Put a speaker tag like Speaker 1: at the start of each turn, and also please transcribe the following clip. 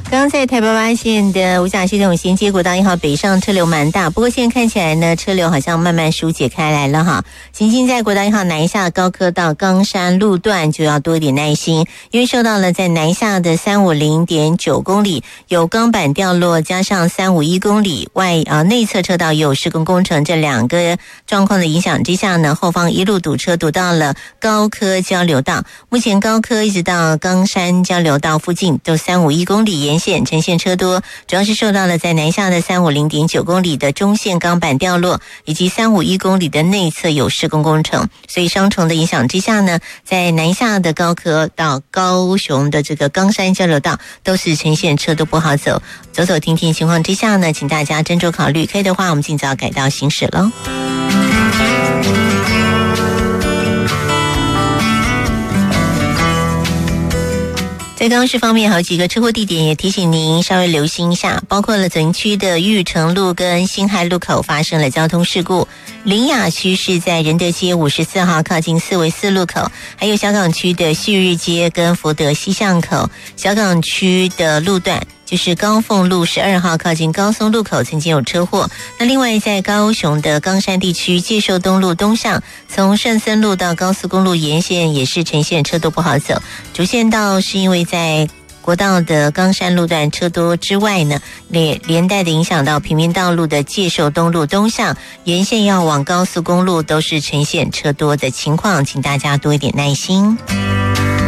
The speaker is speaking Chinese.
Speaker 1: 刚刚在台北八线的五甲系统衔接国道1号北上车流蛮大，不过现在看起来呢，车流好像慢慢疏解开来了哈。行经在国道1号南下高科到冈山路段就要多一点耐心，因为受到了在南下的350.9公里有钢板掉落，加上351公里外内侧车道有施工工程，这两个状况的影响之下呢，后方一路堵车堵到了高科交流道。目前高科一直到冈山交流道附近都351公里沿线呈现车多，主要是受到了在南下的350.9公里的中线钢板掉落，以及351公里的内侧有施工工程，所以双重的影响之下呢，在南下的高科到高雄的这个冈山交流道都是呈现车都不好走，走走停停情况之下呢，请大家斟酌考虑，可以的话我们尽早改道行驶咯。在高市方面，好几个车祸地点也提醒您稍微留心一下，包括了整区的玉成路跟辛亥路口发生了交通事故，苓雅区是在仁德街54号靠近四维四路口，还有小港区的旭日街跟福德西巷口，小港区的路段就是高凤路12号靠近高松路口曾经有车祸。那另外在高雄的冈山地区介寿东路东向，从顺森路到高速公路沿线也是呈现车都不好走，主线道是因为在国道的冈山路段车多之外呢，连带的影响到平面道路的介寿东路东向沿线要往高速公路都是呈现车多的情况，请大家多一点耐心。